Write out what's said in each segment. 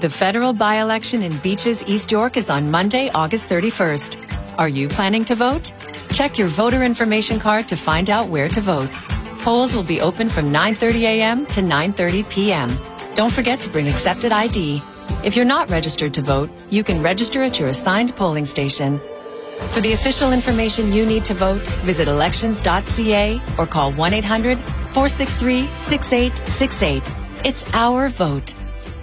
The federal by-election in Beaches, East York is on Monday, August 31st. Are you planning to vote? Check your voter information card to find out where to vote. Polls will be open from 9:30 a.m. to 9:30 p.m. Don't forget to bring accepted ID. If you're not registered to vote, you can register at your assigned polling station. For the official information you need to vote, visit elections.ca or call 1-800-463-6868. It's our vote.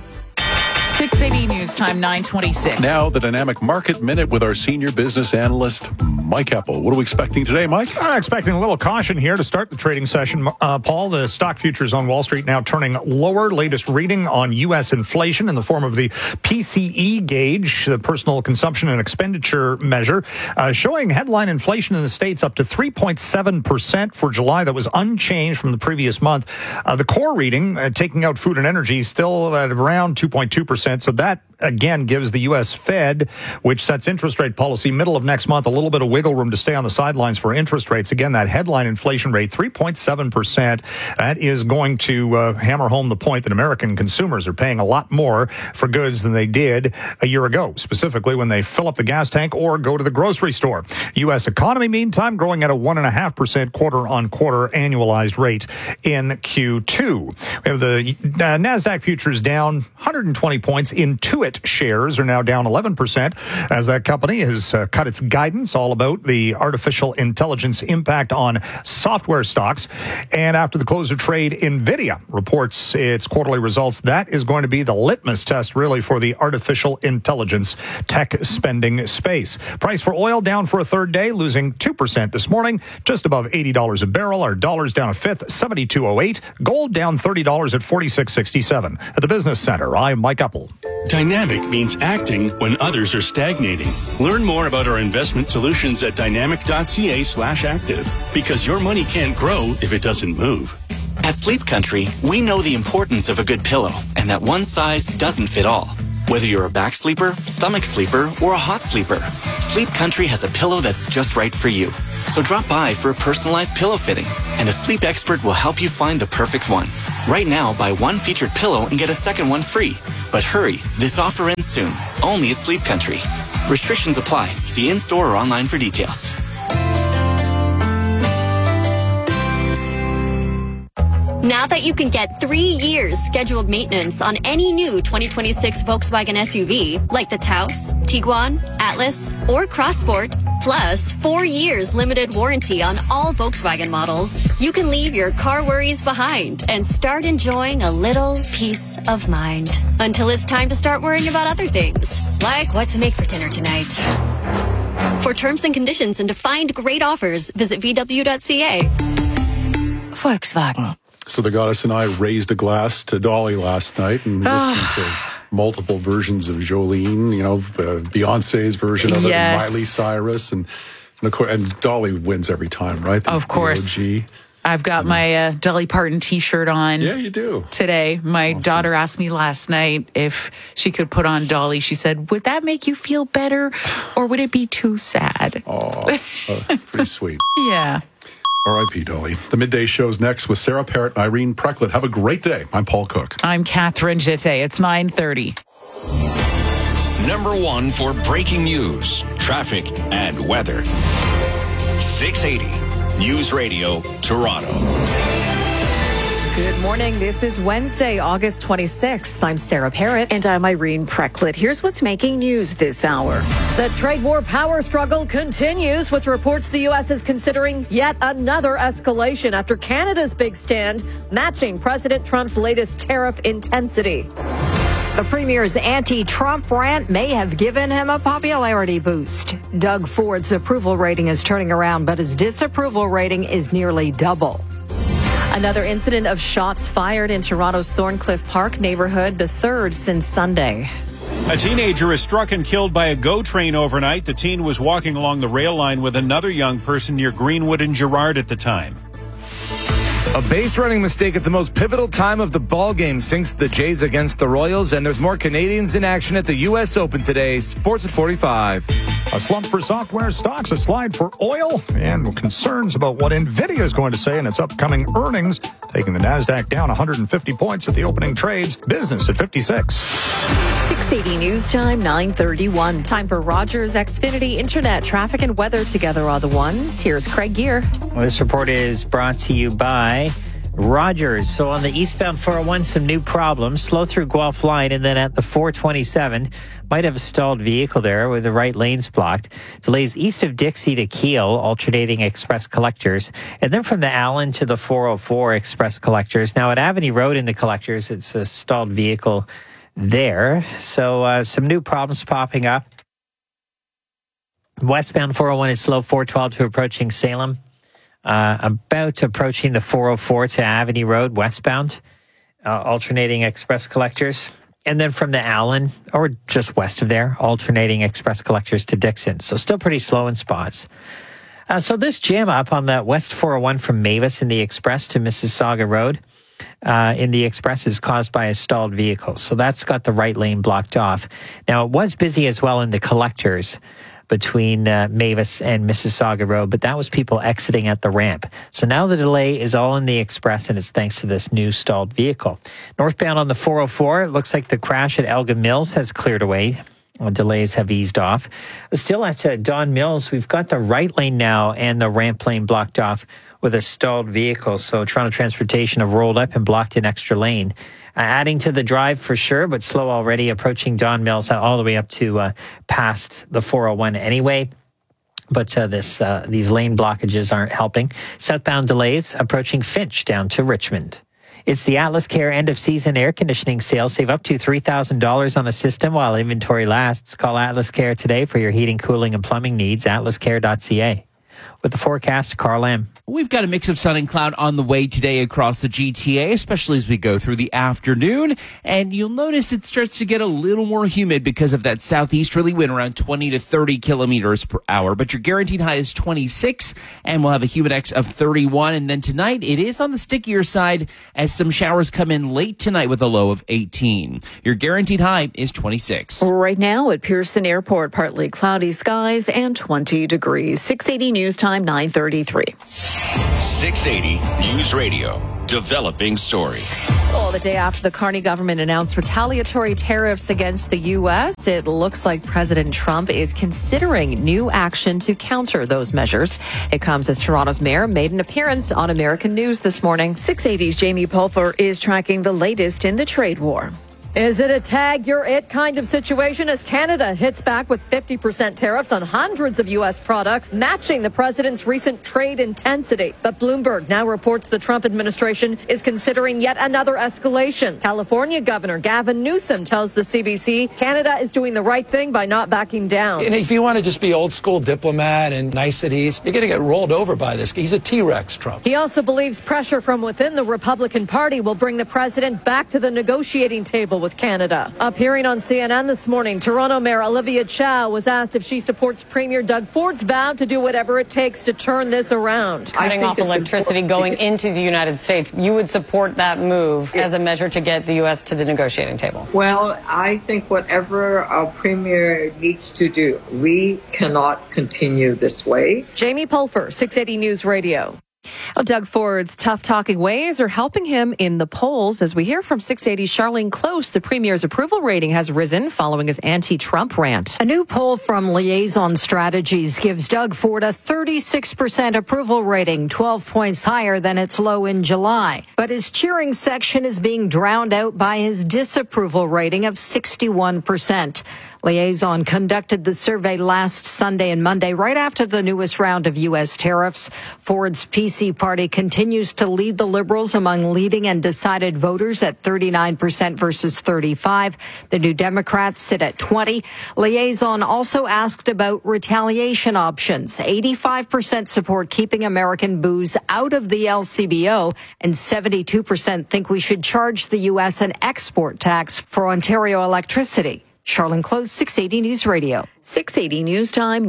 680 News Time, 9:26. Now, the Dynamic Market Minute with our senior business analyst, Mike Apple. What are we expecting today, Mike? Expecting a little caution here to start the trading session. Paul, the stock futures on Wall Street now turning lower. Latest reading on U.S. inflation in the form of the PCE gauge, the personal consumption and expenditure measure, showing headline inflation in the States up to 3.7% for July. That was unchanged from the previous month. The core reading, taking out food and energy, still at around 2.2%. So that, again, gives the U.S. Fed, which sets interest rate policy middle of next month, a little bit of wiggle room to stay on the sidelines for interest rates. Again, that headline inflation rate, 3.7%. That is going to hammer home the point that American consumers are paying a lot more for goods than they did a year ago, specifically when they fill up the gas tank or go to the grocery store. U.S. economy, meantime, growing at a 1.5% quarter-on-quarter annualized rate in Q2. We have the NASDAQ futures down 120 points. Intuit shares are now down 11% as that company has cut its guidance all about the artificial intelligence impact on software stocks. And after the close of trade, NVIDIA reports its quarterly results. That is going to be the litmus test, really, for the artificial intelligence tech spending space. Price for oil down for a third day, losing 2% this morning, just above $80 a barrel. Our dollar's down a fifth, 72.08. Gold down $30 at 46.67. At the Business Center, I'm Mike Apple. Dynamic means acting when others are stagnating. Learn more about our investment solutions at dynamic.ca/active, because your money can't grow if it doesn't move. At Sleep Country, we know the importance of a good pillow and that one size doesn't fit all. Whether you're a back sleeper, stomach sleeper, or a hot sleeper, Sleep Country has a pillow that's just right for you. So drop by for a personalized pillow fitting, and a sleep expert will help you find the perfect one. Right now, buy one featured pillow and get a second one free. But hurry, this offer ends soon, only at Sleep Country. Restrictions apply. See in-store or online for details. Now that you can get 3 years scheduled maintenance on any new 2026 Volkswagen SUV, like the Taos, Tiguan, Atlas, or Crossport, plus 4 years limited warranty on all Volkswagen models, you can leave your car worries behind and start enjoying a little peace of mind. Until it's time to start worrying about other things, like what to make for dinner tonight. For terms and conditions and to find great offers, visit VW.ca. Volkswagen. So the goddess and I raised a glass to Dolly last night and listened to multiple versions of Jolene, Beyonce's version of it, and Miley Cyrus, and of course, and Dolly wins every time, right? Of course. The OG. I've got my Dolly Parton T-shirt on. Yeah, you do. Today. My daughter asked me last night if she could put on Dolly. She said, would that make you feel better or would it be too sad? Oh, pretty sweet. Yeah. R.I.P. Dolly. The Midday Show's next with Sarah Parrott and Irene Precklett. Have a great day. I'm Paul Cook. I'm Catherine Jette. It's 9:30. Number one for breaking news, traffic, and weather. 680 News Radio, Toronto. Good morning. This is Wednesday, August 26th. I'm Sarah Parrott. And I'm Irene Precklett. Here's what's making news this hour. The trade war power struggle continues with reports the U.S. is considering yet another escalation after Canada's big stand, matching President Trump's latest tariff intensity. The Premier's anti-Trump rant may have given him a popularity boost. Doug Ford's approval rating is turning around, but his disapproval rating is nearly double. Another incident of shots fired in Toronto's Thorncliffe Park neighborhood, the third since Sunday. A teenager is struck and killed by a GO train overnight. The teen was walking along the rail line with another young person near Greenwood and Gerrard at the time. A base running mistake at the most pivotal time of the ball game sinks the Jays against the Royals, and there's more Canadians in action at the U.S. Open today. Sports at 45. A slump for software stocks, a slide for oil, and concerns about what NVIDIA is going to say in its upcoming earnings. taking the NASDAQ down 150 points at the opening trades. Business at 56. 680 News Time, 9:31. Time for Rogers Xfinity Internet. Traffic and weather together are the ones. Here's Craig Gear. Well, this report is brought to you by Rogers. So on the eastbound 401, some new problems. Slow through Guelph Line, and then at the 427, might have a stalled vehicle there with the right lanes blocked. Delays east of Dixie to Kiel, alternating express collectors. And then from the Allen to the 404 express collectors. Now at Avenue Road in the collectors, it's a stalled vehicle there. So some new problems popping up. Westbound 401 is slow 412 to approaching Salem. About approaching the 404 to Avenue Road westbound, alternating express collectors. And then from the Allen, or just west of there, alternating express collectors to Dixon. So still pretty slow in spots. So this jam up on that West 401 from Mavis in the express to Mississauga Road in the express is caused by a stalled vehicle. So that's got the right lane blocked off. Now, it was busy as well in the collectors between Mavis and Mississauga Road, but that was people exiting at the ramp. So now the delay is all in the express, and it's thanks to this new stalled vehicle. Northbound on the 404, it looks like the crash at Elgin Mills has cleared away. Delays have eased off. Still at Don Mills, we've got the right lane now and the ramp lane blocked off with a stalled vehicle. So Toronto Transportation have rolled up and blocked an extra lane. Adding to the drive for sure, but slow already approaching Don Mills all the way up to past the 401 anyway. But these lane blockages aren't helping. Southbound delays approaching Finch down to Richmond. It's the Atlas Care end-of-season air conditioning sale. Save up to $3,000 on a system while inventory lasts. Call Atlas Care today for your heating, cooling, and plumbing needs. atlascare.ca. With the forecast, Carl M. We've got a mix of sun and cloud on the way today across the GTA, especially as we go through the afternoon. And you'll notice it starts to get a little more humid because of that southeasterly wind around 20 to 30 kilometers per hour. But your guaranteed high is 26, and we'll have a humidex of 31. And then tonight, it is on the stickier side as some showers come in late tonight with a low of 18. Your guaranteed high is 26. Right now at Pearson Airport, partly cloudy skies and 20 degrees. 680 News Time, 9:33. 680 News Radio. Developing story. Well, the day after the Carney government announced retaliatory tariffs against the U.S., it looks like President Trump is considering new action to counter those measures. It comes as Toronto's mayor made an appearance on American News this morning. 680's Jamie Pulfer is tracking the latest in the trade war. Is it a tag you're it kind of situation as Canada hits back with 50% tariffs on hundreds of U.S. products, matching the president's recent trade intensity? But Bloomberg now reports the Trump administration is considering yet another escalation. California Governor Gavin Newsom tells the CBC Canada is doing the right thing by not backing down. And if you want to just be old school diplomat and niceties, you're going to get rolled over by this. He's a T-Rex, Trump. He also believes pressure from within the Republican Party will bring the president back to the negotiating table with Canada. Appearing on CNN this morning, Toronto Mayor Olivia Chow was asked if she supports Premier Doug Ford's vow to do whatever it takes to turn this around. Cutting off electricity going into the United States, you would support that move as a measure to get the U.S. to the negotiating table? Well, I think whatever our Premier needs to do, we cannot continue this way. Jamie Pulfer, 680 News Radio. Oh, Doug Ford's tough-talking ways are helping him in the polls. As we hear from 680's Charlene Close, the Premier's approval rating has risen following his anti-Trump rant. A new poll from Liaison Strategies gives Doug Ford a 36% approval rating, 12 points higher than its low in July. But his cheering section is being drowned out by his disapproval rating of 61%. Liaison conducted the survey last Sunday and Monday, right after the newest round of U.S. tariffs. Ford's PC party continues to lead the Liberals among leading and decided voters at 39% versus 35%. The New Democrats sit at 20%. Liaison also asked about retaliation options. 85% support keeping American booze out of the LCBO, and 72% think we should charge the U.S. an export tax for Ontario electricity. Charlene Close, 680 News Radio. 680 News Time,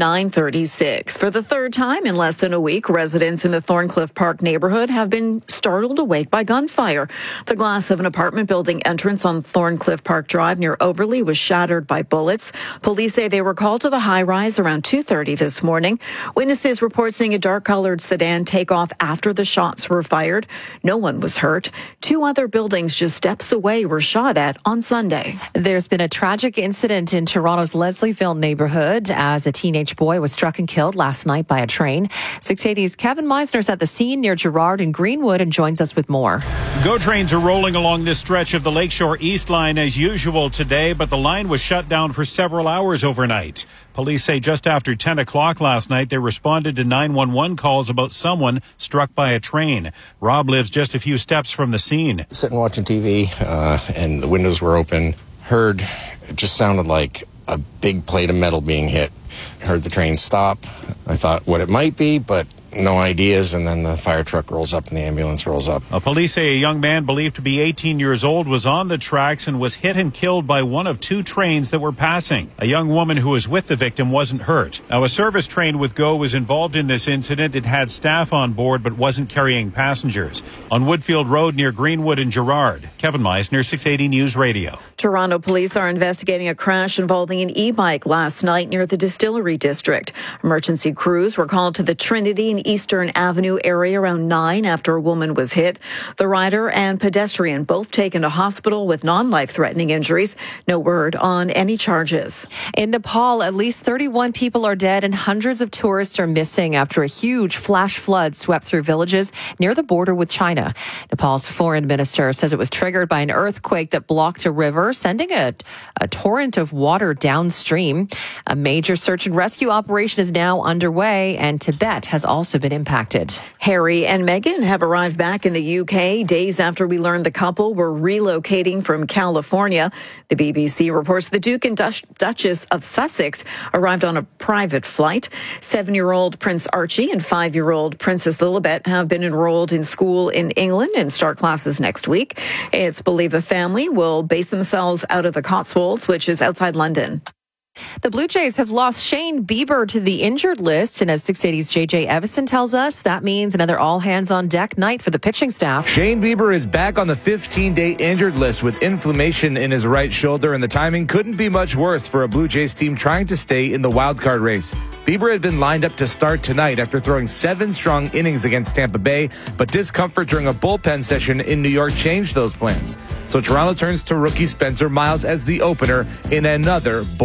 9:36. For the third time in less than a week, residents in the Thorncliffe Park neighborhood have been startled awake by gunfire. The glass of an apartment building entrance on Thorncliffe Park Drive near Overley was shattered by bullets. Police say they were called to the high-rise around 2:30 this morning. Witnesses report seeing a dark-colored sedan take off after the shots were fired. No one was hurt. 2 other buildings just steps away were shot at on Sunday. There's been a tragic incident in Toronto's Leslieville neighborhood as a teenage boy was struck and killed last night by a train. 680's Kevin Meisner's at the scene near Gerrard and Greenwood and joins us with more. GO trains are rolling along this stretch of the Lakeshore East Line as usual today, but the line was shut down for several hours overnight. Police say just after 10 o'clock last night, they responded to 911 calls about someone struck by a train. Rob lives just a few steps from the scene. Sitting watching TV, and the windows were open. Heard, it just sounded like a big plate of metal being hit. Heard the train stop. I thought what it might be, but no ideas, and then the fire truck rolls up and the ambulance rolls up. Police say a young man believed to be 18 years old was on the tracks and was hit and killed by one of 2 trains that were passing. A young woman who was with the victim wasn't hurt. Now, a service train with GO was involved in this incident. It had staff on board but wasn't carrying passengers. On Woodfield Road near Greenwood and Gerrard. Kevin Meisner, 680 News Radio. Toronto police are investigating a crash involving an e-bike last night near the Distillery District. Emergency crews were called to the Trinity and Eastern Avenue area around 9 after a woman was hit. The rider and pedestrian both taken to hospital with non-life-threatening injuries. No word on any charges. In Nepal, at least 31 people are dead and hundreds of tourists are missing after a huge flash flood swept through villages near the border with China. Nepal's foreign minister says it was triggered by an earthquake that blocked a river, sending a torrent of water downstream. A major search and rescue operation is now underway, and Tibet has also been impacted. Harry and Meghan have arrived back in the UK days after we learned the couple were relocating from California. The BBC reports the Duke and Duchess of Sussex arrived on a private flight. 7-year-old Prince Archie and 5-year-old Princess Lilibet have been enrolled in school in England and start classes next week. It's believed the family will base themselves out of the Cotswolds, which is outside London. The Blue Jays have lost Shane Bieber to the injured list, and as 680's JJ Evison tells us, that means another all-hands-on-deck night for the pitching staff. Shane Bieber is back on the 15-day injured list with inflammation in his right shoulder, and the timing couldn't be much worse for a Blue Jays team trying to stay in the wildcard race. Bieber had been lined up to start tonight after throwing 7 strong innings against Tampa Bay, but discomfort during a bullpen session in New York changed those plans. So Toronto turns to rookie Spencer Miles as the opener in another